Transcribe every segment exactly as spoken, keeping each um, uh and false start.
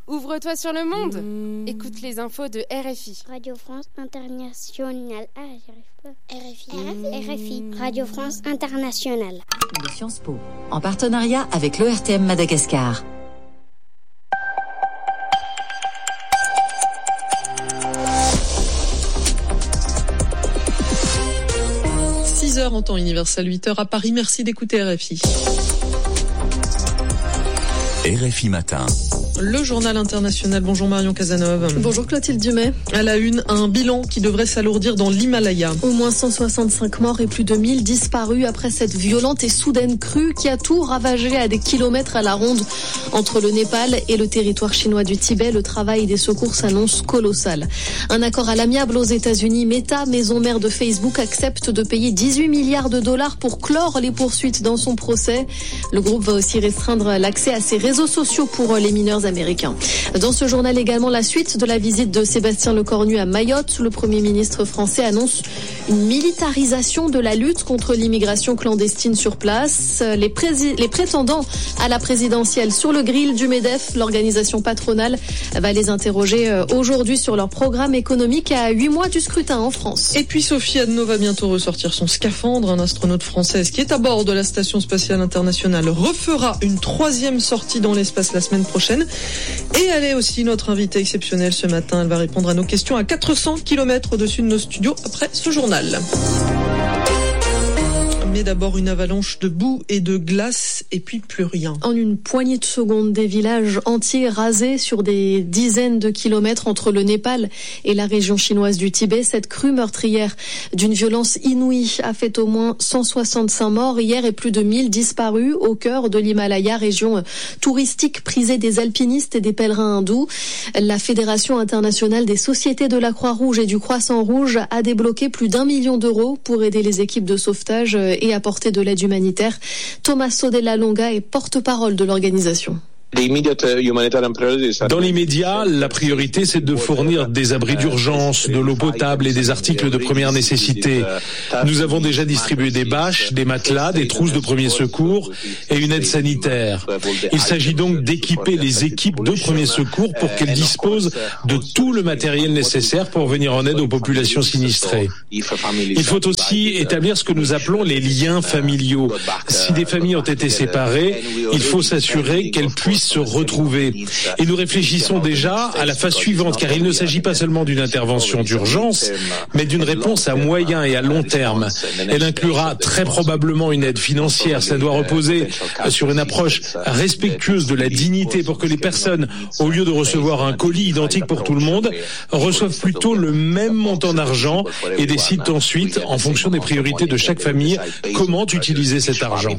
Ouvre-toi sur le monde. Mmh. Écoute les infos de R F I. Radio France Internationale. Ah, j'y arrive pas. R F I. Mmh. R F I. Radio France Internationale. De Sciences Po, en partenariat avec l'O R T M Madagascar. six heures en temps universel, huit heures à Paris. Merci d'écouter R F I. R F I Matin. Le journal international. Bonjour Marion Cazeneuve. Bonjour Clotilde Dumais. À la une, un bilan qui devrait s'alourdir dans l'Himalaya. Au moins cent soixante-cinq morts et plus de mille disparus après cette violente et soudaine crue qui a tout ravagé à des kilomètres à la ronde. Entre le Népal et le territoire chinois du Tibet, le travail des secours s'annonce colossal. Un accord à l'amiable aux États-Unis. Meta, maison mère de Facebook, accepte de payer dix-huit milliards de dollars pour clore les poursuites dans son procès. Le groupe va aussi restreindre l'accès à ses réseaux sociaux pour les mineurs américains. Dans ce journal également, la suite de la visite de Sébastien Lecornu à Mayotte. Le Premier ministre français annonce une militarisation de la lutte contre l'immigration clandestine sur place. Les, prési- les prétendants à la présidentielle sur le grill du MEDEF, l'organisation patronale, va les interroger aujourd'hui sur leur programme économique à huit mois du scrutin en France. Et puis Sophie Adno va bientôt ressortir son scaphandre. Un astronaute française qui est à bord de la Station Spatiale Internationale refera une troisième sortie dans l'espace la semaine prochaine. Et elle est aussi notre invitée exceptionnelle ce matin. Elle va répondre à nos questions à quatre cents kilomètres au-dessus de nos studios après ce journal. Mais d'abord une avalanche de boue et de glace et puis plus rien. En une poignée de secondes, des villages entiers rasés sur des dizaines de kilomètres entre le Népal et la région chinoise du Tibet. Cette crue meurtrière d'une violence inouïe a fait au moins cent soixante-cinq morts hier et plus de mille disparus au cœur de l'Himalaya, région touristique prisée des alpinistes et des pèlerins hindous. La Fédération internationale des sociétés de la Croix-Rouge et du Croissant-Rouge a débloqué plus d'un million d'euros pour aider les équipes de sauvetage et apporter de l'aide humanitaire. Tommaso Della Longa est porte-parole de l'organisation. Dans l'immédiat, la priorité, c'est de fournir des abris d'urgence, de l'eau potable et des articles de première nécessité. Nous avons déjà distribué des bâches, des matelas, des trousses de premier secours et une aide sanitaire. Il s'agit donc d'équiper les équipes de premier secours pour qu'elles disposent de tout le matériel nécessaire pour venir en aide aux populations sinistrées. Il faut aussi établir ce que nous appelons les liens familiaux. Si des familles ont été séparées, il faut s'assurer qu'elles puissent se retrouver. Et nous réfléchissons déjà à la phase suivante, car il ne s'agit pas seulement d'une intervention d'urgence, mais d'une réponse à moyen et à long terme. Elle inclura très probablement une aide financière. Cela doit reposer sur une approche respectueuse de la dignité pour que les personnes, au lieu de recevoir un colis identique pour tout le monde, reçoivent plutôt le même montant d'argent et décident ensuite, en fonction des priorités de chaque famille, comment utiliser cet argent.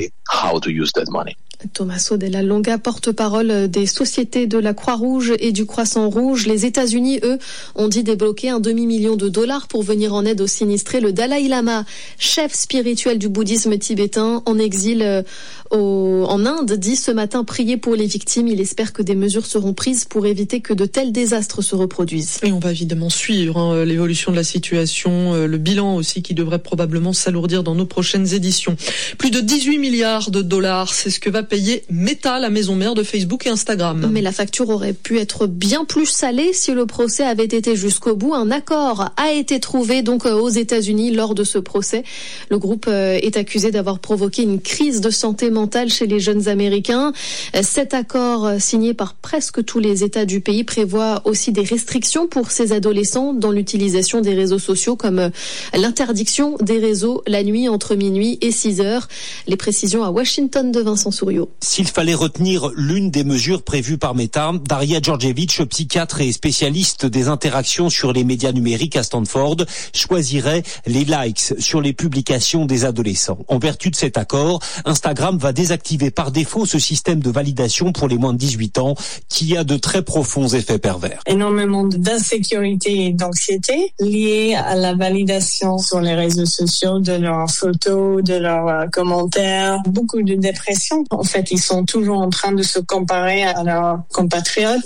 Tommaso Della Longa, porte-parole des sociétés de la Croix-Rouge et du Croissant-Rouge. Les États-Unis, eux, ont dit débloquer un demi-million de dollars pour venir en aide aux sinistrés. Le Dalai Lama, chef spirituel du bouddhisme tibétain, en exil au, en Inde, dit ce matin prier pour les victimes. Il espère que des mesures seront prises pour éviter que de tels désastres se reproduisent. Et on va évidemment suivre hein, l'évolution de la situation, euh, le bilan aussi qui devrait probablement s'alourdir dans nos prochaines éditions. Plus de dix-huit milliards de dollars, c'est ce que va payer Meta, la maison mère de Facebook et Instagram. Mais la facture aurait pu être bien plus salée si le procès avait été jusqu'au bout. Un accord a été trouvé donc aux États-Unis lors de ce procès. Le groupe est accusé d'avoir provoqué une crise de santé mentale chez les jeunes Américains. Cet accord, signé par presque tous les États du pays, prévoit aussi des restrictions pour ces adolescents dans l'utilisation des réseaux sociaux, comme l'interdiction des réseaux la nuit entre minuit et six heures. Les précisions à Washington de Vincent Souriau. S'il fallait retenir l'une des mesures prévues par Meta, Daria Djordjevic, psychiatre et spécialiste des interactions sur les médias numériques à Stanford, choisirait les likes sur les publications des adolescents. En vertu de cet accord, Instagram va désactiver par défaut ce système de validation pour les moins de dix-huit ans qui a de très profonds effets pervers. Énormément d'insécurité et d'anxiété liées à la validation sur les réseaux sociaux de leurs photos, de leurs commentaires, beaucoup de dépression. En fait, ils sont toujours en train de se comparer à leurs compatriotes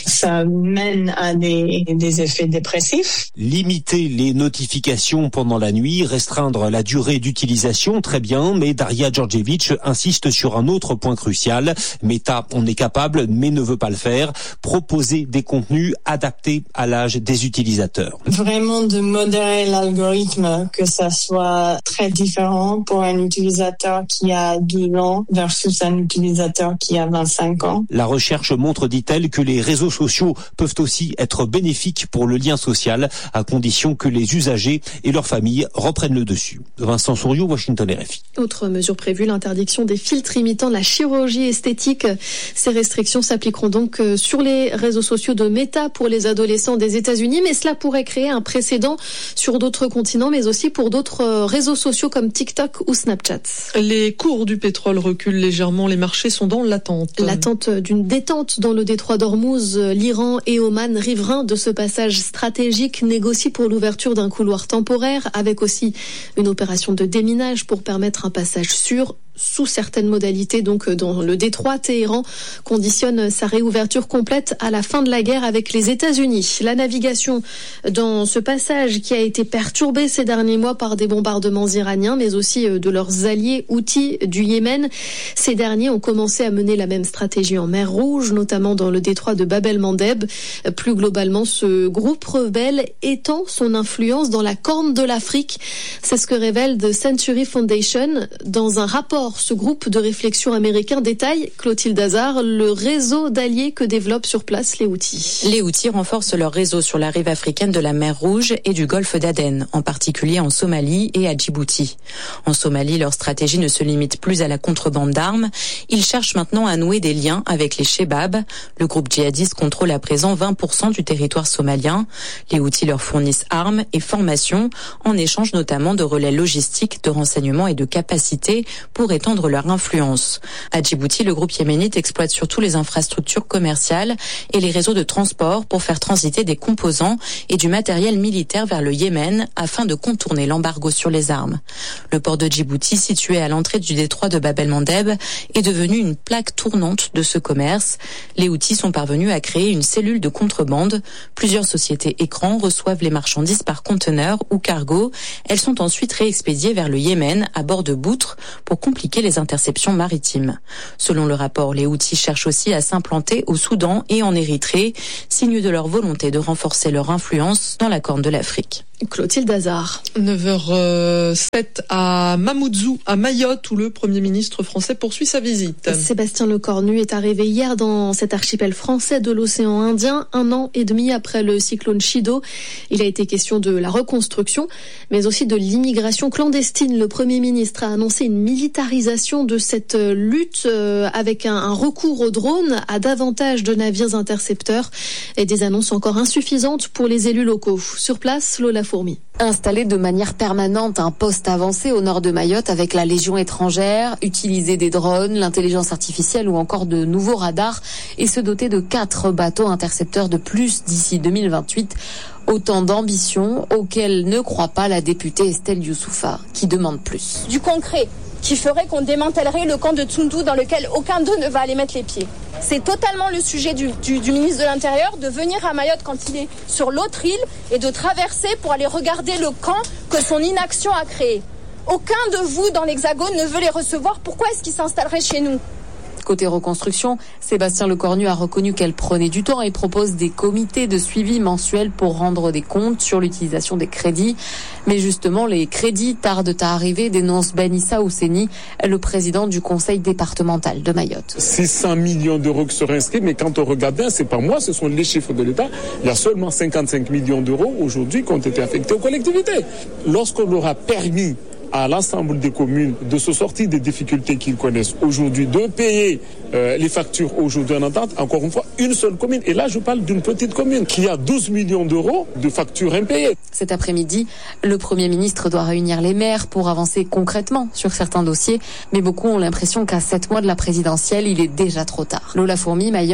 ça mène à des, des effets dépressifs. Limiter les notifications pendant la nuit, restreindre la durée d'utilisation, très bien, mais Daria Djordjevic insiste sur un autre point crucial. Meta en est capable, mais ne veut pas le faire. Proposer des contenus adaptés à l'âge des utilisateurs. Vraiment de modérer l'algorithme, que ça soit très différent pour un utilisateur qui a douze ans versus un utilisateur qui a vingt-cinq ans. La recherche montre, dit-elle, que les réseaux sociaux peuvent aussi être bénéfiques pour le lien social, à condition que les usagers et leurs familles reprennent le dessus. Vincent Souriau, Washington R F I. Autre mesure prévue, l'interdiction des filtres imitant la chirurgie esthétique. Ces restrictions s'appliqueront donc sur les réseaux sociaux de Meta pour les adolescents des États-Unis, mais cela pourrait créer un précédent sur d'autres continents, mais aussi pour d'autres réseaux sociaux comme TikTok ou Snapchat. Les cours du pétrole reculent légèrement, les marchés sont dans l'attente. L'attente d'une détente dans le détroit d'Ormuz, l'Iran et Oman, riverains de ce passage stratégique, négocient pour l'ouverture d'un couloir temporaire, avec aussi une opération de déminage pour permettre un passage sûr sous certaines modalités. Donc dans le détroit, Téhéran conditionne sa réouverture complète à la fin de la guerre avec les États-Unis. La navigation dans ce passage qui a été perturbée ces derniers mois par des bombardements iraniens, mais aussi de leurs alliés Houthis du Yémen. Ces derniers ont commencé à mener la même stratégie en mer Rouge, notamment dans le détroit de Bab el-Mandeb. Plus globalement, ce groupe rebelle étend son influence dans la Corne de l'Afrique. C'est ce que révèle The Century Foundation dans un rapport. Ce groupe de réflexion américain détaille, Clotilde Hazard, le réseau d'alliés que développent sur place les Houthis. Les Houthis renforcent leur réseau sur la rive africaine de la mer Rouge et du golfe d'Aden, en particulier en Somalie et à Djibouti. En Somalie, leur stratégie ne se limite plus à la contrebande d'armes. Ils cherchent maintenant à nouer des liens avec les Shebab. Le groupe djihadiste contrôle à présent vingt pour cent du territoire somalien. Les Houthis leur fournissent armes et formations, en échange notamment de relais logistiques, de renseignements et de capacités pour étendre leur influence. À Djibouti, le groupe yéménite exploite surtout les infrastructures commerciales et les réseaux de transport pour faire transiter des composants et du matériel militaire vers le Yémen afin de contourner l'embargo sur les armes. Le port de Djibouti, situé à l'entrée du détroit de Bab el-Mandeb, est devenu une plaque tournante de ce commerce. Les Houthis sont parvenus à créer une cellule de contrebande. Plusieurs sociétés écrans reçoivent les marchandises par conteneur ou cargo. Elles sont ensuite réexpédiées vers le Yémen à bord de boutres pour compliquer les interceptions maritimes. Selon le rapport, les Houthis cherchent aussi à s'implanter au Soudan et en Érythrée, signe de leur volonté de renforcer leur influence dans la Corne de l'Afrique. Clotilde Hazard. neuf heures sept à Mamoudzou, à Mayotte, où le Premier ministre français poursuit sa visite. Sébastien Lecornu est arrivé hier dans cet archipel français de l'océan Indien, un an et demi après le cyclone Chido. Il a été question de la reconstruction, mais aussi de l'immigration clandestine. Le Premier ministre a annoncé une militarisation de cette lutte avec un, un recours aux drones, à davantage de navires intercepteurs et des annonces encore insuffisantes pour les élus locaux. Sur place, Lola Fourmi. Installer de manière permanente un poste avancé au nord de Mayotte avec la Légion étrangère, utiliser des drones, l'intelligence artificielle ou encore de nouveaux radars et se doter de quatre bateaux intercepteurs de plus d'ici deux mille vingt-huit. Autant d'ambitions auxquelles ne croit pas la députée Estelle Youssoufa, qui demande plus. Du concret, qui ferait qu'on démantèlerait le camp de Tsundu dans lequel aucun d'eux ne va aller mettre les pieds. C'est totalement le sujet du, du, du ministre de l'Intérieur, de venir à Mayotte quand il est sur l'autre île et de traverser pour aller regarder le camp que son inaction a créé. Aucun de vous dans l'Hexagone ne veut les recevoir. Pourquoi est-ce qu'ils s'installeraient chez nous ? Côté reconstruction, Sébastien Lecornu a reconnu qu'elle prenait du temps et propose des comités de suivi mensuels pour rendre des comptes sur l'utilisation des crédits. Mais justement, les crédits tardent à arriver, dénonce Ben Issa Ousseni, le président du conseil départemental de Mayotte. six cents millions d'euros qui seraient inscrits, mais quand on regarde bien, c'est pas moi, ce sont les chiffres de l'État. Il y a seulement cinquante-cinq millions d'euros aujourd'hui qui ont été affectés aux collectivités. Lorsqu'on aura permis à l'ensemble des communes de se sortir des difficultés qu'ils connaissent aujourd'hui, de payer euh, les factures aujourd'hui en entente, encore une fois, une seule commune. Et là, je parle d'une petite commune qui a douze millions d'euros de factures impayées. Cet après-midi, le Premier ministre doit réunir les maires pour avancer concrètement sur certains dossiers, mais beaucoup ont l'impression qu'à sept mois de la présidentielle, il est déjà trop tard. Lola Fourmi, Mayotte,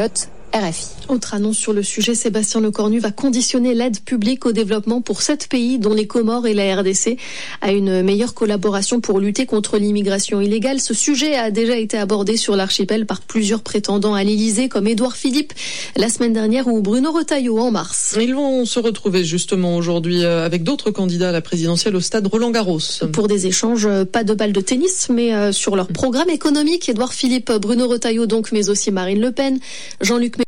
R F I. Autre annonce sur le sujet, Sébastien Lecornu va conditionner l'aide publique au développement pour sept pays, dont les Comores et la R D C, à une meilleure collaboration pour lutter contre l'immigration illégale. Ce sujet a déjà été abordé sur l'archipel par plusieurs prétendants à l'Élysée, comme Édouard Philippe la semaine dernière ou Bruno Retailleau en mars. Ils vont se retrouver justement aujourd'hui avec d'autres candidats à la présidentielle au stade Roland-Garros. Pour des échanges, pas de balle de tennis, mais sur leur programme économique. Édouard Philippe, Bruno Retailleau donc, mais aussi Marine Le Pen, Jean-Luc